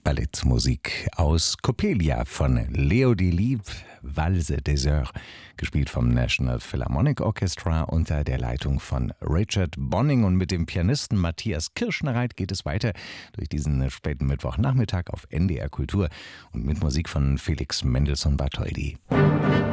Ballettmusik aus Coppelia von Leo Delibes, Valse des Heures, gespielt vom National Philharmonic Orchestra unter der Leitung von Richard Bonning. Und mit dem Pianisten Matthias Kirschnereit geht es weiter durch diesen späten Mittwochnachmittag auf NDR Kultur und mit Musik von Felix Mendelssohn Bartholdy.